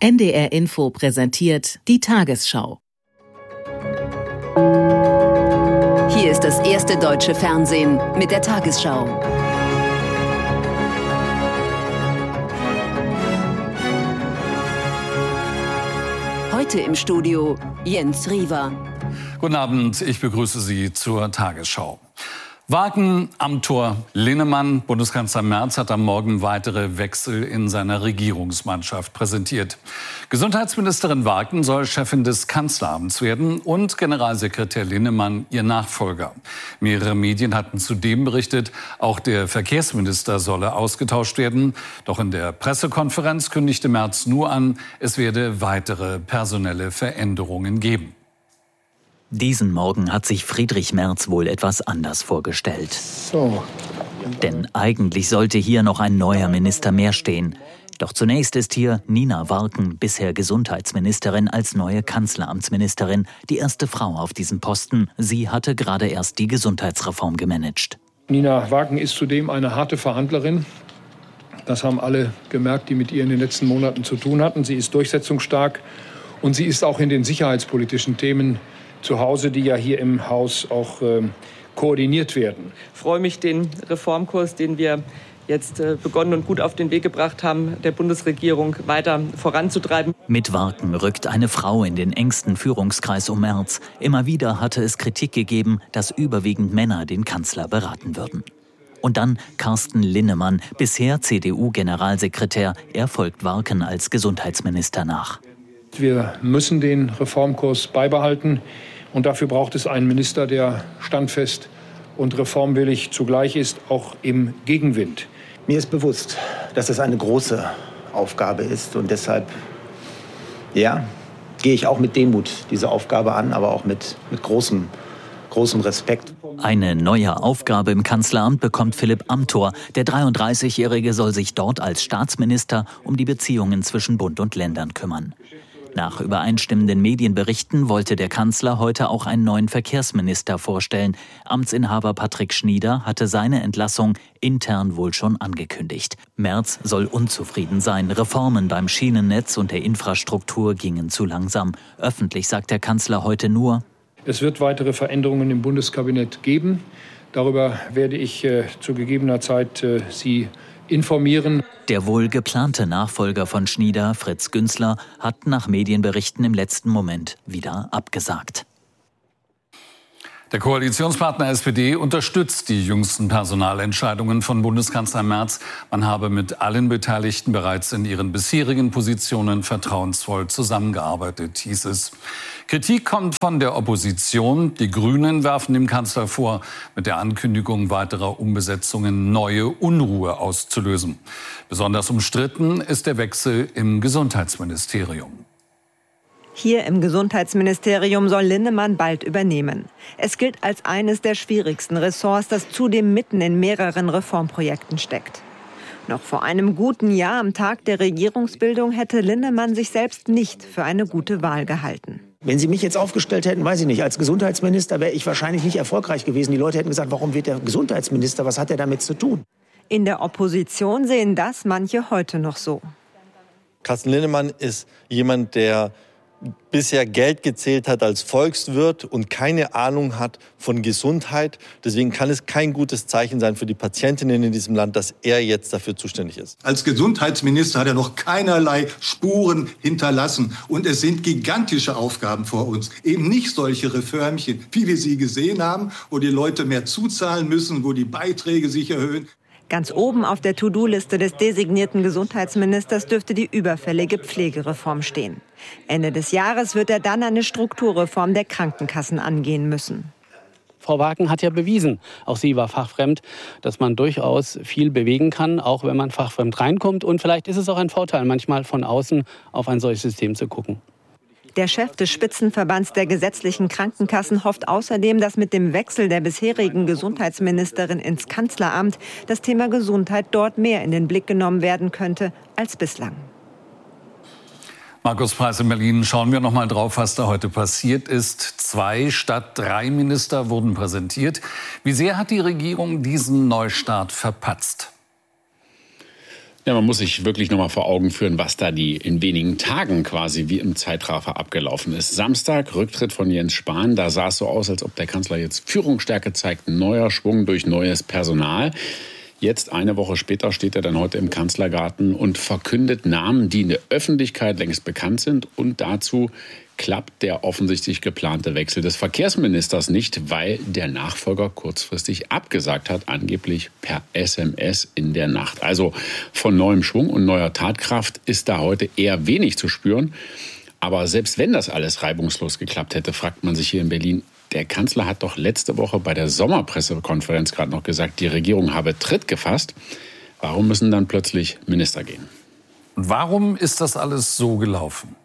NDR Info präsentiert die Tagesschau. Hier ist das erste deutsche Fernsehen mit der Tagesschau. Heute im Studio Jens Riewer. Guten Abend, ich begrüße Sie zur Tagesschau. Wagen, Amthor, Linnemann. Bundeskanzler Merz hat am Morgen weitere Wechsel in seiner Regierungsmannschaft präsentiert. Gesundheitsministerin Wagen soll Chefin des Kanzleramts werden und Generalsekretär Linnemann ihr Nachfolger. Mehrere Medien hatten zudem berichtet, auch der Verkehrsminister solle ausgetauscht werden. Doch in der Pressekonferenz kündigte Merz nur an, es werde weitere personelle Veränderungen geben. Diesen Morgen hat sich Friedrich Merz wohl etwas anders vorgestellt. Denn eigentlich sollte hier noch ein neuer Minister mehr stehen. Doch zunächst ist hier Nina Warken, bisher Gesundheitsministerin, als neue Kanzleramtsministerin, die erste Frau auf diesem Posten. Sie hatte gerade erst die Gesundheitsreform gemanagt. Nina Warken ist zudem eine harte Verhandlerin. Das haben alle gemerkt, die mit ihr in den letzten Monaten zu tun hatten. Sie ist durchsetzungsstark und sie ist auch in den sicherheitspolitischen Themen zu Hause, die ja hier im Haus auch koordiniert werden. Ich freue mich, den Reformkurs, den wir jetzt begonnen und gut auf den Weg gebracht haben, der Bundesregierung weiter voranzutreiben. Mit Warken rückt eine Frau in den engsten Führungskreis um Merz. Immer wieder hatte es Kritik gegeben, dass überwiegend Männer den Kanzler beraten würden. Und dann Carsten Linnemann, bisher CDU-Generalsekretär. Er folgt Warken als Gesundheitsminister nach. Wir müssen den Reformkurs beibehalten. Und dafür braucht es einen Minister, der standfest und reformwillig zugleich ist, auch im Gegenwind. Mir ist bewusst, dass es eine große Aufgabe ist. Und deshalb, gehe ich auch mit Demut diese Aufgabe an, aber auch mit großem Respekt. Eine neue Aufgabe im Kanzleramt bekommt Philipp Amthor. Der 33-Jährige soll sich dort als Staatsminister um die Beziehungen zwischen Bund und Ländern kümmern. Nach übereinstimmenden Medienberichten wollte der Kanzler heute auch einen neuen Verkehrsminister vorstellen. Amtsinhaber Patrick Schnieder hatte seine Entlassung intern wohl schon angekündigt. Merz soll unzufrieden sein. Reformen beim Schienennetz und der Infrastruktur gingen zu langsam. Öffentlich sagt der Kanzler heute nur: Es wird weitere Veränderungen im Bundeskabinett geben. Darüber werde ich zu gegebener Zeit Sie informieren. Der wohl geplante Nachfolger von Schnieder, Fritz Günzler, hat nach Medienberichten im letzten Moment wieder abgesagt. Der Koalitionspartner SPD unterstützt die jüngsten Personalentscheidungen von Bundeskanzler Merz. Man habe mit allen Beteiligten bereits in ihren bisherigen Positionen vertrauensvoll zusammengearbeitet, hieß es. Kritik kommt von der Opposition. Die Grünen werfen dem Kanzler vor, mit der Ankündigung weiterer Umbesetzungen neue Unruhe auszulösen. Besonders umstritten ist der Wechsel im Gesundheitsministerium. Hier im Gesundheitsministerium soll Linnemann bald übernehmen. Es gilt als eines der schwierigsten Ressorts, das zudem mitten in mehreren Reformprojekten steckt. Noch vor einem guten Jahr am Tag der Regierungsbildung hätte Linnemann sich selbst nicht für eine gute Wahl gehalten. Wenn Sie mich jetzt aufgestellt hätten, weiß ich nicht, als Gesundheitsminister wäre ich wahrscheinlich nicht erfolgreich gewesen. Die Leute hätten gesagt, warum wird der Gesundheitsminister, was hat er damit zu tun? In der Opposition sehen das manche heute noch so. Carsten Linnemann ist jemand, der bisher Geld gezählt hat als Volkswirt und keine Ahnung hat von Gesundheit. Deswegen kann es kein gutes Zeichen sein für die Patientinnen in diesem Land, dass er jetzt dafür zuständig ist. Als Gesundheitsminister hat er noch keinerlei Spuren hinterlassen. Und es sind gigantische Aufgaben vor uns. Eben nicht solche Reformchen, wie wir sie gesehen haben, wo die Leute mehr zuzahlen müssen, wo die Beiträge sich erhöhen. Ganz oben auf der To-Do-Liste des designierten Gesundheitsministers dürfte die überfällige Pflegereform stehen. Ende des Jahres wird er dann eine Strukturreform der Krankenkassen angehen müssen. Frau Warken hat ja bewiesen, auch sie war fachfremd, dass man durchaus viel bewegen kann, auch wenn man fachfremd reinkommt. Und vielleicht ist es auch ein Vorteil, manchmal von außen auf ein solches System zu gucken. Der Chef des Spitzenverbands der gesetzlichen Krankenkassen hofft außerdem, dass mit dem Wechsel der bisherigen Gesundheitsministerin ins Kanzleramt das Thema Gesundheit dort mehr in den Blick genommen werden könnte als bislang. Markus-Preis in Berlin. Schauen wir noch mal drauf, was da heute passiert ist. 2 statt 3 Minister wurden präsentiert. Wie sehr hat die Regierung diesen Neustart verpatzt? Ja, man muss sich wirklich noch mal vor Augen führen, was da in wenigen Tagen quasi wie im Zeitraffer abgelaufen ist. Samstag, Rücktritt von Jens Spahn. Da sah es so aus, als ob der Kanzler jetzt Führungsstärke zeigt. Neuer Schwung durch neues Personal. Jetzt, eine Woche später, steht er dann heute im Kanzlergarten und verkündet Namen, die in der Öffentlichkeit längst bekannt sind. Und dazu klappt der offensichtlich geplante Wechsel des Verkehrsministers nicht, weil der Nachfolger kurzfristig abgesagt hat, angeblich per SMS in der Nacht. Also von neuem Schwung und neuer Tatkraft ist da heute eher wenig zu spüren. Aber selbst wenn das alles reibungslos geklappt hätte, fragt man sich hier in Berlin, der Kanzler hat doch letzte Woche bei der Sommerpressekonferenz gerade noch gesagt, die Regierung habe Tritt gefasst. Warum müssen dann plötzlich Minister gehen? Und warum ist das alles so gelaufen?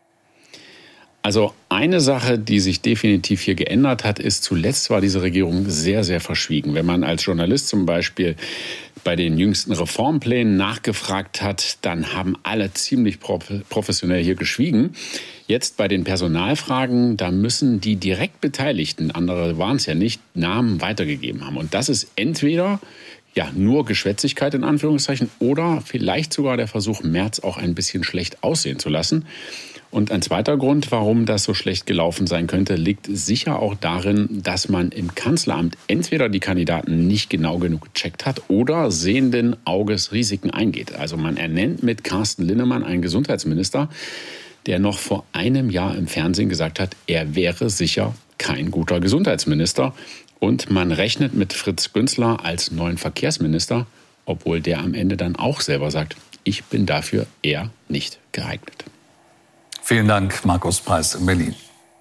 Also eine Sache, die sich definitiv hier geändert hat, ist, zuletzt war diese Regierung sehr, sehr verschwiegen. Wenn man als Journalist zum Beispiel bei den jüngsten Reformplänen nachgefragt hat, dann haben alle ziemlich professionell hier geschwiegen. Jetzt bei den Personalfragen, da müssen die direkt Beteiligten, andere waren es ja nicht, Namen weitergegeben haben. Und das ist entweder nur Geschwätzigkeit in Anführungszeichen oder vielleicht sogar der Versuch, Merz auch ein bisschen schlecht aussehen zu lassen. Und ein zweiter Grund, warum das so schlecht gelaufen sein könnte, liegt sicher auch darin, dass man im Kanzleramt entweder die Kandidaten nicht genau genug gecheckt hat oder sehenden Auges Risiken eingeht. Also man ernennt mit Carsten Linnemann einen Gesundheitsminister, der noch vor einem Jahr im Fernsehen gesagt hat, er wäre sicher kein guter Gesundheitsminister. Und man rechnet mit Fritz Günzler als neuen Verkehrsminister, obwohl der am Ende dann auch selber sagt, ich bin dafür eher nicht geeignet. Vielen Dank, Markus Preis in Berlin.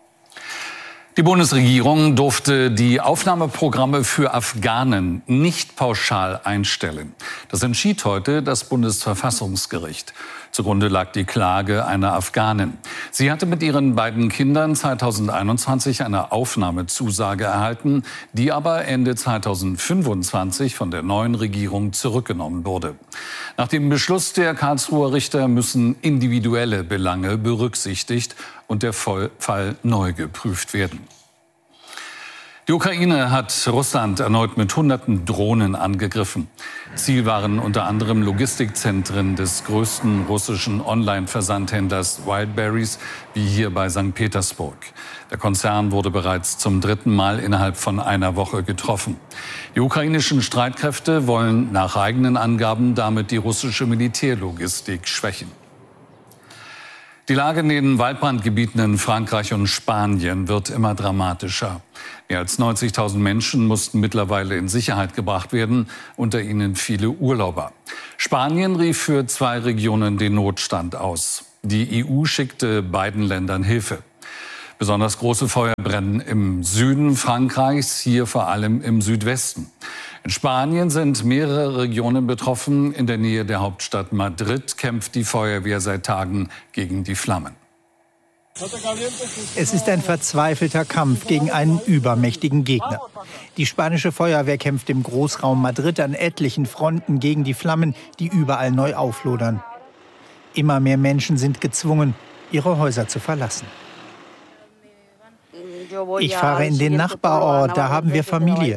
Die Bundesregierung durfte die Aufnahmeprogramme für Afghanen nicht pauschal einstellen. Das entschied heute das Bundesverfassungsgericht. Zugrunde lag die Klage einer Afghanin. Sie hatte mit ihren beiden Kindern 2021 eine Aufnahmezusage erhalten, die aber Ende 2025 von der neuen Regierung zurückgenommen wurde. Nach dem Beschluss der Karlsruher Richter müssen individuelle Belange berücksichtigt und der Fall neu geprüft werden. Die Ukraine hat Russland erneut mit Hunderten Drohnen angegriffen. Ziel waren unter anderem Logistikzentren des größten russischen Online-Versandhändlers Wildberries, wie hier bei St. Petersburg. Der Konzern wurde bereits zum 3. Mal innerhalb von einer Woche getroffen. Die ukrainischen Streitkräfte wollen nach eigenen Angaben damit die russische Militärlogistik schwächen. Die Lage in den Waldbrandgebieten in Frankreich und Spanien wird immer dramatischer. Mehr als 90.000 Menschen mussten mittlerweile in Sicherheit gebracht werden, unter ihnen viele Urlauber. Spanien rief für 2 Regionen den Notstand aus. Die EU schickte beiden Ländern Hilfe. Besonders große Feuer brennen im Süden Frankreichs, hier vor allem im Südwesten. In Spanien sind mehrere Regionen betroffen. In der Nähe der Hauptstadt Madrid kämpft die Feuerwehr seit Tagen gegen die Flammen. Es ist ein verzweifelter Kampf gegen einen übermächtigen Gegner. Die spanische Feuerwehr kämpft im Großraum Madrid an etlichen Fronten gegen die Flammen, die überall neu auflodern. Immer mehr Menschen sind gezwungen, ihre Häuser zu verlassen. Ich fahre in den Nachbarort, da haben wir Familie.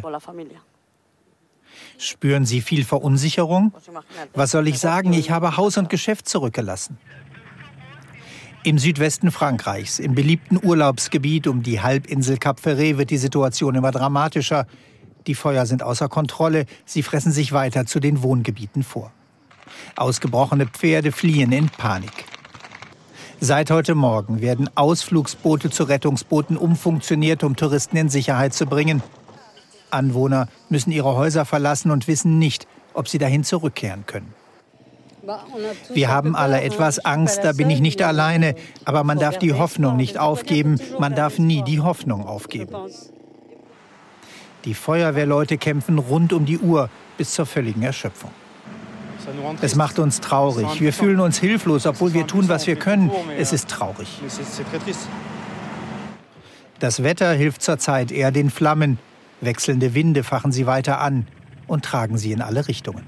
Spüren Sie viel Verunsicherung? Was soll ich sagen? Ich habe Haus und Geschäft zurückgelassen. Im Südwesten Frankreichs, im beliebten Urlaubsgebiet um die Halbinsel Cap Ferret, wird die Situation immer dramatischer. Die Feuer sind außer Kontrolle, sie fressen sich weiter zu den Wohngebieten vor. Ausgebrochene Pferde fliehen in Panik. Seit heute Morgen werden Ausflugsboote zu Rettungsbooten umfunktioniert, um Touristen in Sicherheit zu bringen. Anwohner müssen ihre Häuser verlassen und wissen nicht, ob sie dahin zurückkehren können. Wir haben alle etwas Angst, da bin ich nicht alleine. Aber man darf die Hoffnung nicht aufgeben. Man darf nie die Hoffnung aufgeben. Die Feuerwehrleute kämpfen rund um die Uhr bis zur völligen Erschöpfung. Es macht uns traurig. Wir fühlen uns hilflos, obwohl wir tun, was wir können. Es ist traurig. Das Wetter hilft zurzeit eher den Flammen. Wechselnde Winde fachen sie weiter an und tragen sie in alle Richtungen.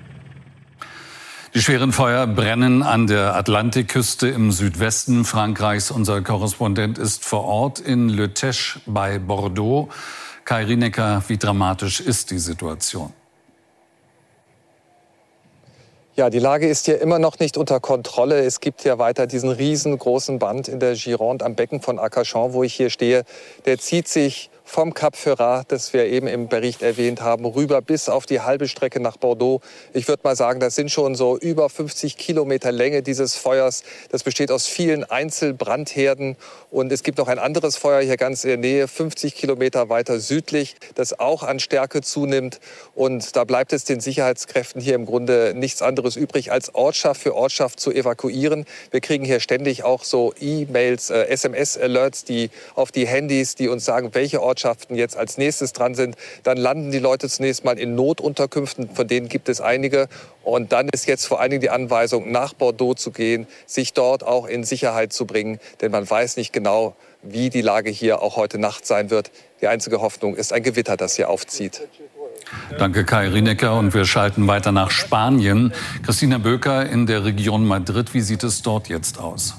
Die schweren Feuer brennen an der Atlantikküste im Südwesten Frankreichs. Unser Korrespondent ist vor Ort in Le Teche bei Bordeaux. Kai Rienecker, wie dramatisch ist die Situation? Ja, die Lage ist hier immer noch nicht unter Kontrolle. Es gibt ja weiter diesen riesengroßen Brand in der Gironde am Becken von Arcachon, wo ich hier stehe. Der zieht sich vom Cap Ferrat, das wir eben im Bericht erwähnt haben, rüber bis auf die halbe Strecke nach Bordeaux. Ich würde mal sagen, das sind schon so über 50 Kilometer Länge dieses Feuers. Das besteht aus vielen Einzelbrandherden. Und es gibt noch ein anderes Feuer hier ganz in der Nähe, 50 Kilometer weiter südlich, das auch an Stärke zunimmt. Und da bleibt es den Sicherheitskräften hier im Grunde nichts anderes übrig, als Ortschaft für Ortschaft zu evakuieren. Wir kriegen hier ständig auch so E-Mails, SMS-Alerts, die auf die Handys, die uns sagen, welche Ortschaften jetzt als nächstes dran sind. Dann landen die Leute zunächst mal in Notunterkünften, von denen gibt es einige. Und dann ist jetzt vor allen Dingen die Anweisung, nach Bordeaux zu gehen, sich dort auch in Sicherheit zu bringen. Denn man weiß nicht genau, wie die Lage hier auch heute Nacht sein wird. Die einzige Hoffnung ist ein Gewitter, das hier aufzieht. Danke, Kai Rinecker. Und wir schalten weiter nach Spanien. Christina Böker in der Region Madrid. Wie sieht es dort jetzt aus?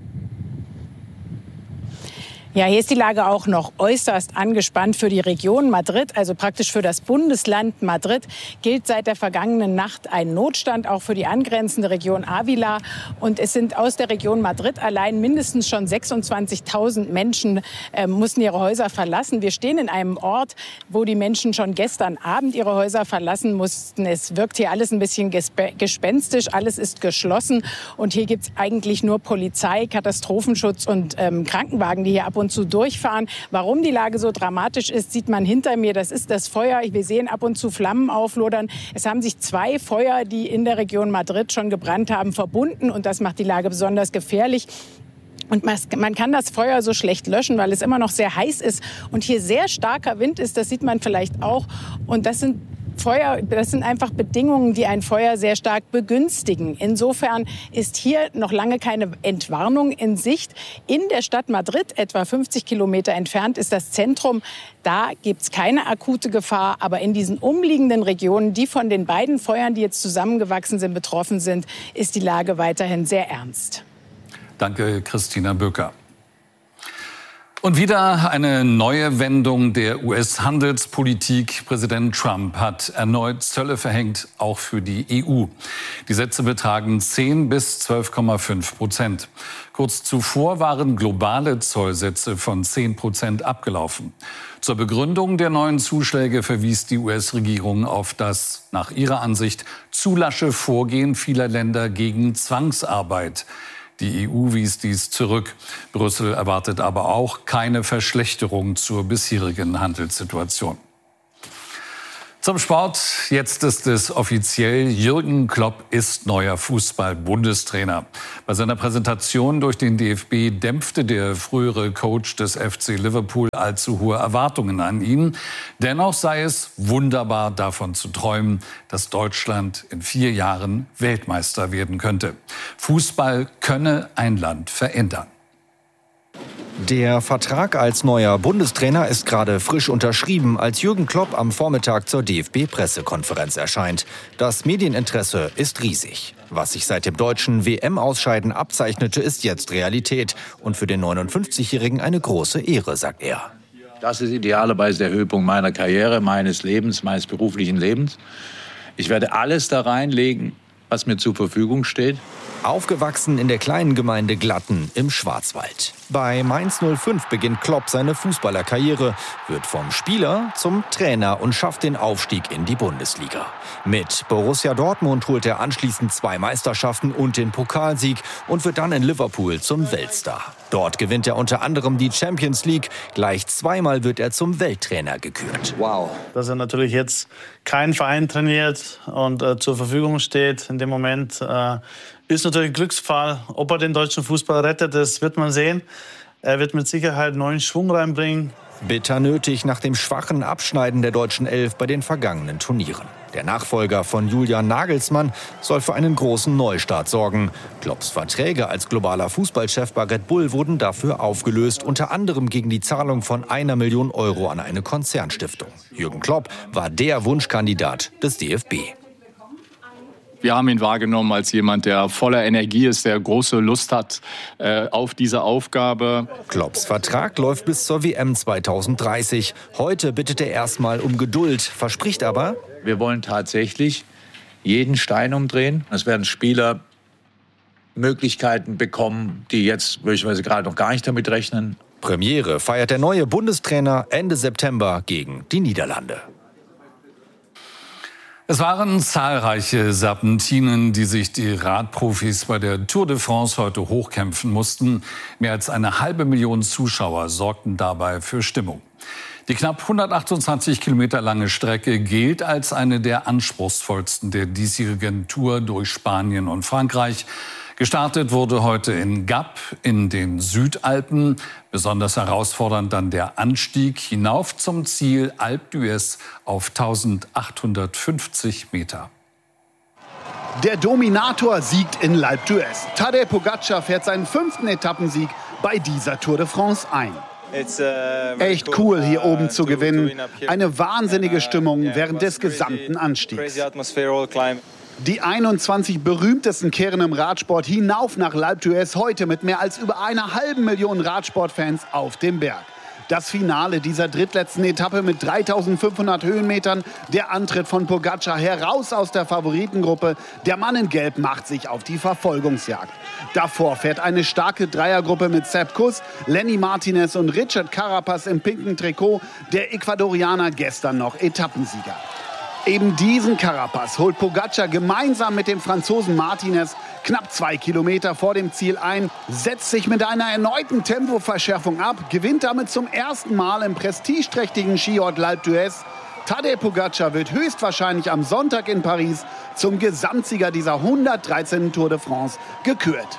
Ja, hier ist die Lage auch noch äußerst angespannt für die Region Madrid, also praktisch für das Bundesland Madrid, gilt seit der vergangenen Nacht ein Notstand, auch für die angrenzende Region Ávila. Und es sind aus der Region Madrid allein mindestens schon 26.000 Menschen mussten ihre Häuser verlassen. Wir stehen in einem Ort, wo die Menschen schon gestern Abend ihre Häuser verlassen mussten. Es wirkt hier alles ein bisschen gespenstisch, alles ist geschlossen. Und hier gibt es eigentlich nur Polizei, Katastrophenschutz und Krankenwagen, die hier ab und zu durchfahren. Warum die Lage so dramatisch ist, sieht man hinter mir. Das ist das Feuer. Wir sehen ab und zu Flammen auflodern. Es haben sich 2 Feuer, die in der Region Madrid schon gebrannt haben, verbunden. Und das macht die Lage besonders gefährlich. Und man kann das Feuer so schlecht löschen, weil es immer noch sehr heiß ist. Und hier sehr starker Wind ist, das sieht man vielleicht auch. Und das sind einfach Bedingungen, die ein Feuer sehr stark begünstigen. Insofern ist hier noch lange keine Entwarnung in Sicht. In der Stadt Madrid, etwa 50 Kilometer entfernt, ist das Zentrum. Da gibt es keine akute Gefahr. Aber in diesen umliegenden Regionen, die von den beiden Feuern, die jetzt zusammengewachsen sind, betroffen sind, ist die Lage weiterhin sehr ernst. Danke, Christina Böker. Und wieder eine neue Wendung der US-Handelspolitik. Präsident Trump hat erneut Zölle verhängt, auch für die EU. Die Sätze betragen 10 bis 12,5%. Kurz zuvor waren globale Zollsätze von 10% abgelaufen. Zur Begründung der neuen Zuschläge verwies die US-Regierung auf das, nach ihrer Ansicht, zu lasche Vorgehen vieler Länder gegen Zwangsarbeit. Die EU wies dies zurück. Brüssel erwartet aber auch keine Verschlechterung zur bisherigen Handelssituation. Zum Sport. Jetzt ist es offiziell. Jürgen Klopp ist neuer Fußball-Bundestrainer. Bei seiner Präsentation durch den DFB dämpfte der frühere Coach des FC Liverpool allzu hohe Erwartungen an ihn. Dennoch sei es wunderbar, davon zu träumen, dass Deutschland in 4 Jahren Weltmeister werden könnte. Fußball könne ein Land verändern. Der Vertrag als neuer Bundestrainer ist gerade frisch unterschrieben, als Jürgen Klopp am Vormittag zur DFB-Pressekonferenz erscheint. Das Medieninteresse ist riesig. Was sich seit dem deutschen WM-Ausscheiden abzeichnete, ist jetzt Realität. Und für den 59-Jährigen eine große Ehre, sagt er. Das ist idealerweise der Höhepunkt meiner Karriere, meines Lebens, meines beruflichen Lebens. Ich werde alles da reinlegen, was mir zur Verfügung steht. Aufgewachsen in der kleinen Gemeinde Glatten im Schwarzwald. Bei Mainz 05 beginnt Klopp seine Fußballerkarriere, wird vom Spieler zum Trainer und schafft den Aufstieg in die Bundesliga. Mit Borussia Dortmund holt er anschließend 2 Meisterschaften und den Pokalsieg und wird dann in Liverpool zum Weltstar. Dort gewinnt er unter anderem die Champions League. Gleich 2-mal wird er zum Welttrainer gekürt. Wow. Dass er natürlich jetzt keinen Verein trainiert und zur Verfügung steht in dem Moment, ist natürlich ein Glücksfall. Ob er den deutschen Fußball rettet, das wird man sehen. Er wird mit Sicherheit neuen Schwung reinbringen. Bitter nötig nach dem schwachen Abschneiden der deutschen Elf bei den vergangenen Turnieren. Der Nachfolger von Julian Nagelsmann soll für einen großen Neustart sorgen. Klopps Verträge als globaler Fußballchef bei Red Bull wurden dafür aufgelöst, unter anderem gegen die Zahlung von 1 Million Euro an eine Konzernstiftung. Jürgen Klopp war der Wunschkandidat des DFB. Wir haben ihn wahrgenommen als jemand, der voller Energie ist, der große Lust hat auf diese Aufgabe. Klopps Vertrag läuft bis zur WM 2030. Heute bittet er erstmal um Geduld, verspricht aber: Wir wollen tatsächlich jeden Stein umdrehen. Es werden Spieler Möglichkeiten bekommen, die jetzt möglicherweise gerade noch gar nicht damit rechnen. Premiere feiert der neue Bundestrainer Ende September gegen die Niederlande. Es waren zahlreiche Serpentinen, die sich die Radprofis bei der Tour de France heute hochkämpfen mussten. Mehr als 500.000 Zuschauer sorgten dabei für Stimmung. Die knapp 128 Kilometer lange Strecke gilt als eine der anspruchsvollsten der diesjährigen Tour durch Spanien und Frankreich. Gestartet wurde heute in Gap in den Südalpen. Besonders herausfordernd dann der Anstieg hinauf zum Ziel Alpe d'Huez auf 1850 Meter. Der Dominator siegt in Alpe d'Huez. Tadej Pogačar fährt seinen 5. Etappensieg bei dieser Tour de France ein. Echt cool, hier oben zu gewinnen. Eine wahnsinnige Stimmung während des gesamten Anstiegs. Die 21 berühmtesten kehren im Radsport hinauf nach Alpe d'Huez heute mit mehr als über 500.000 Radsportfans auf dem Berg. Das Finale dieser drittletzten Etappe mit 3.500 Höhenmetern, der Antritt von Pogačar heraus aus der Favoritengruppe. Der Mann in Gelb macht sich auf die Verfolgungsjagd. Davor fährt eine starke Dreiergruppe mit Sepp Kuss, Lenny Martinez und Richard Carapaz im pinken Trikot. Der Ecuadorianer gestern noch Etappensieger. Eben diesen Carapaz holt Pogačar gemeinsam mit dem Franzosen Martinez knapp 2 Kilometer vor dem Ziel ein, setzt sich mit einer erneuten Tempoverschärfung ab, gewinnt damit zum ersten Mal im prestigeträchtigen Skiort Alpe d'Huez. Tadej Pogačar wird höchstwahrscheinlich am Sonntag in Paris zum Gesamtsieger dieser 113. Tour de France gekürt.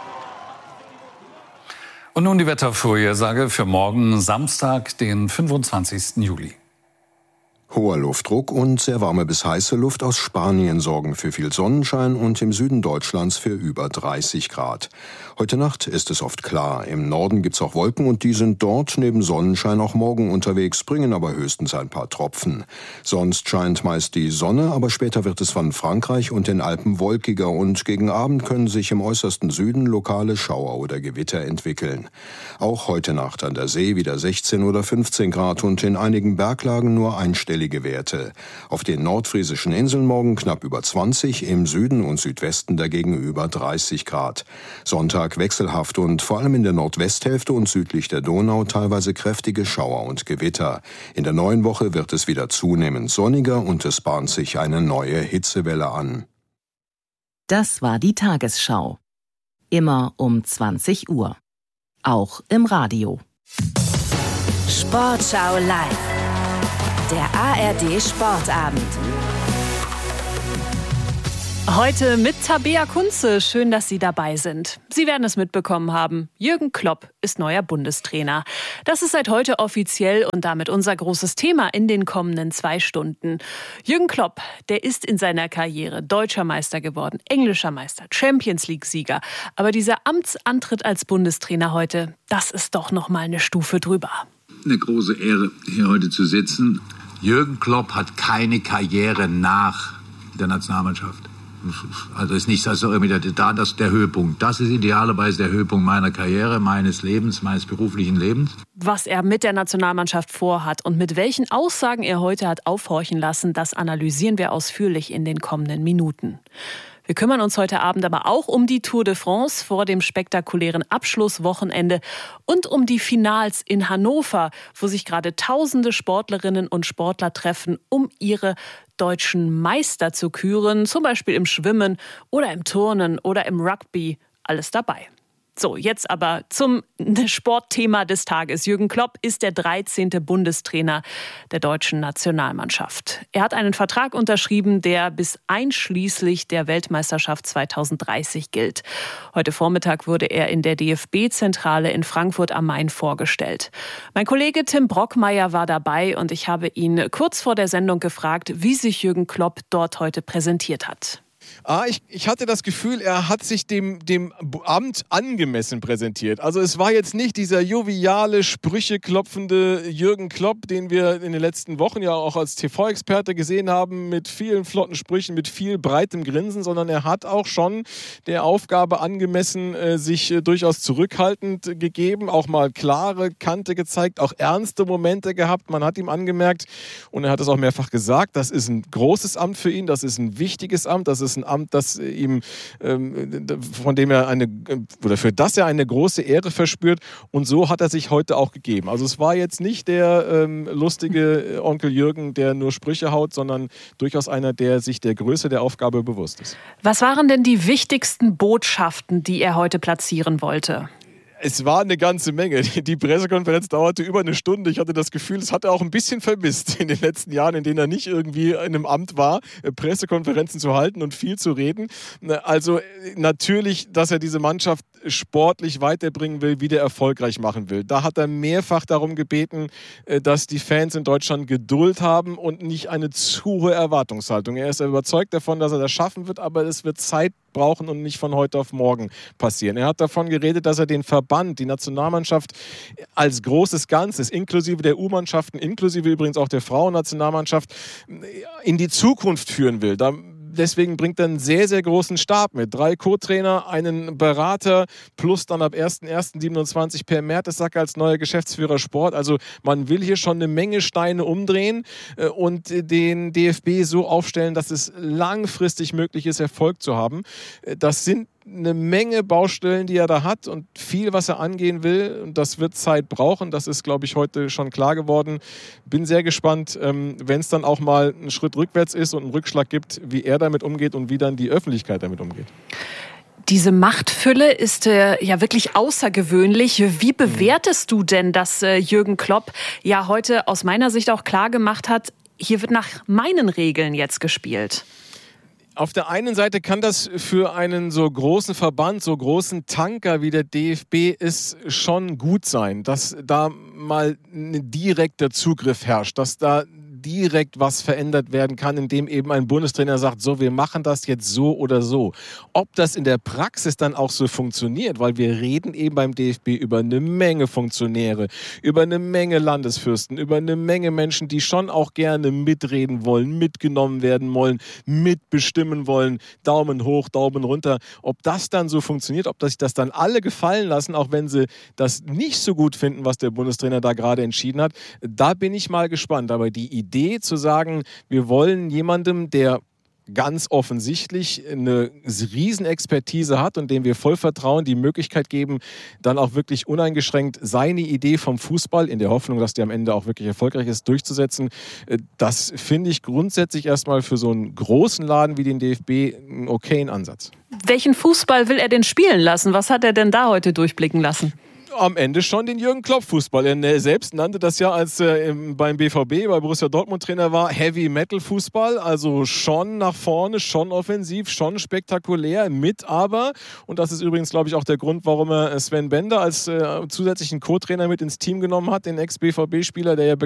Und nun die Wettervorhersage für morgen Samstag, den 25. Juli. Hoher Luftdruck und sehr warme bis heiße Luft aus Spanien sorgen für viel Sonnenschein und im Süden Deutschlands für über 30 Grad. Heute Nacht ist es oft klar. Im Norden gibt's auch Wolken und die sind dort neben Sonnenschein auch morgen unterwegs, bringen aber höchstens ein paar Tropfen. Sonst scheint meist die Sonne, aber später wird es von Frankreich und den Alpen wolkiger und gegen Abend können sich im äußersten Süden lokale Schauer oder Gewitter entwickeln. Auch heute Nacht an der See wieder 16 oder 15 Grad und in einigen Berglagen nur einstellige Werte. Auf den nordfriesischen Inseln morgen knapp über 20, im Süden und Südwesten dagegen über 30 Grad. Sonntag wechselhaft und vor allem in der Nordwesthälfte und südlich der Donau teilweise kräftige Schauer und Gewitter. In der neuen Woche wird es wieder zunehmend sonniger und es bahnt sich eine neue Hitzewelle an. Das war die Tagesschau. Immer um 20 Uhr. Auch im Radio. Sportschau live. Der ARD Sportabend. Heute mit Tabea Kunze. Schön, dass Sie dabei sind. Sie werden es mitbekommen haben. Jürgen Klopp ist neuer Bundestrainer. Das ist seit heute offiziell und damit unser großes Thema in den kommenden 2 Stunden. Jürgen Klopp, der ist in seiner Karriere deutscher Meister geworden, englischer Meister, Champions-League-Sieger. Aber dieser Amtsantritt als Bundestrainer heute, das ist doch noch mal eine Stufe drüber. Eine große Ehre, hier heute zu sitzen. Jürgen Klopp hat keine Karriere nach der Nationalmannschaft. Also ist nicht so immer der Höhepunkt. Das ist idealerweise der Höhepunkt meiner Karriere, meines Lebens, meines beruflichen Lebens. Was er mit der Nationalmannschaft vorhat und mit welchen Aussagen er heute hat aufhorchen lassen, das analysieren wir ausführlich in den kommenden Minuten. Wir kümmern uns heute Abend aber auch um die Tour de France vor dem spektakulären Abschlusswochenende und um die Finals in Hannover, wo sich gerade tausende Sportlerinnen und Sportler treffen, um ihre deutschen Meister zu küren, zum Beispiel im Schwimmen oder im Turnen oder im Rugby, alles dabei. So, jetzt aber zum Sportthema des Tages. Jürgen Klopp ist der 13. Bundestrainer der deutschen Nationalmannschaft. Er hat einen Vertrag unterschrieben, der bis einschließlich der Weltmeisterschaft 2030 gilt. Heute Vormittag wurde er in der DFB-Zentrale in Frankfurt am Main vorgestellt. Mein Kollege Tim Brockmeier war dabei und ich habe ihn kurz vor der Sendung gefragt, wie sich Jürgen Klopp dort heute präsentiert hat. Ich hatte das Gefühl, er hat sich dem Amt angemessen präsentiert. Also es war jetzt nicht dieser joviale, sprücheklopfende Jürgen Klopp, den wir in den letzten Wochen ja auch als TV-Experte gesehen haben, mit vielen flotten Sprüchen, mit viel breitem Grinsen, sondern er hat auch schon der Aufgabe angemessen sich durchaus zurückhaltend gegeben, auch mal klare Kante gezeigt, auch ernste Momente gehabt. Man hat ihm angemerkt, und er hat es auch mehrfach gesagt, das ist ein großes Amt für ihn, das ist ein wichtiges Amt, das ist ist ein Amt, das ihm, von dem er für das er eine große Ehre verspürt. Und so hat er sich heute auch gegeben. Also es war jetzt nicht der lustige Onkel Jürgen, der nur Sprüche haut, sondern durchaus einer, der sich der Größe der Aufgabe bewusst ist. Was waren denn die wichtigsten Botschaften, die er heute platzieren wollte? Es war eine ganze Menge. Die Pressekonferenz dauerte über eine Stunde. Ich hatte das Gefühl, es hat er auch ein bisschen vermisst in den letzten Jahren, in denen er nicht irgendwie in einem Amt war, Pressekonferenzen zu halten und viel zu reden. Also natürlich, dass er diese Mannschaft sportlich weiterbringen will, wieder erfolgreich machen will. Da hat er mehrfach darum gebeten, dass die Fans in Deutschland Geduld haben und nicht eine zu hohe Erwartungshaltung. Er ist überzeugt davon, dass er das schaffen wird, aber es wird Zeit brauchen und nicht von heute auf morgen passieren. Er hat davon geredet, dass er den Verband, die Nationalmannschaft als großes Ganzes, inklusive der U-Mannschaften, inklusive übrigens auch der Frauennationalmannschaft, in die Zukunft führen will. Deswegen bringt er einen sehr, sehr großen Stab mit. 3 Co-Trainer, einen Berater plus dann ab 1.1.27 Per Mertesacker als neuer Geschäftsführer Sport. Also man will hier schon eine Menge Steine umdrehen und den DFB so aufstellen, dass es langfristig möglich ist, Erfolg zu haben. Das sind eine Menge Baustellen, die er da hat und viel, was er angehen will. Und das wird Zeit brauchen. Das ist, glaube ich, heute schon klar geworden. Bin sehr gespannt, wenn es dann auch mal einen Schritt rückwärts ist und einen Rückschlag gibt, wie er damit umgeht und wie dann die Öffentlichkeit damit umgeht. Diese Machtfülle ist ja wirklich außergewöhnlich. Wie bewertest du denn, dass Jürgen Klopp ja heute aus meiner Sicht auch klar gemacht hat, hier wird nach meinen Regeln jetzt gespielt? Auf der einen Seite kann das für einen so großen Verband, so großen Tanker wie der DFB ist, schon gut sein, dass da mal ein direkter Zugriff herrscht, dass da direkt was verändert werden kann, indem eben ein Bundestrainer sagt, so, wir machen das jetzt so oder so. Ob das in der Praxis dann auch so funktioniert, weil wir reden eben beim DFB über eine Menge Funktionäre, über eine Menge Landesfürsten, über eine Menge Menschen, die schon auch gerne mitreden wollen, mitgenommen werden wollen, mitbestimmen wollen, Daumen hoch, Daumen runter. Ob das dann so funktioniert, ob sich das dann alle gefallen lassen, auch wenn sie das nicht so gut finden, was der Bundestrainer da gerade entschieden hat, da bin ich mal gespannt. Aber die Idee zu sagen, wir wollen jemandem, der ganz offensichtlich eine Riesenexpertise hat und dem wir voll vertrauen, die Möglichkeit geben, dann auch wirklich uneingeschränkt seine Idee vom Fußball, in der Hoffnung, dass der am Ende auch wirklich erfolgreich ist, durchzusetzen. Das finde ich grundsätzlich erstmal für so einen großen Laden wie den DFB einen okayen Ansatz. Welchen Fußball will er denn spielen lassen? Was hat er denn da heute durchblicken lassen? Am Ende schon den Jürgen Klopp-Fußball. Er selbst nannte das ja, als er beim BVB, bei Borussia Dortmund Trainer war, Heavy-Metal-Fußball. Also schon nach vorne, schon offensiv, schon spektakulär, mit aber, und das ist übrigens, glaube ich, auch der Grund, warum er Sven Bender als zusätzlichen Co-Trainer mit ins Team genommen hat, den Ex-BVB-Spieler, der ja